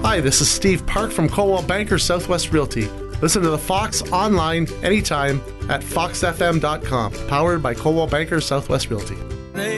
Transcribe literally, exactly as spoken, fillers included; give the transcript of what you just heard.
Hi, this is Steve Park from Coldwell Banker Southwest Realty. Listen to the Fox online anytime at fox f m dot com, powered by Coldwell Banker Southwest Realty.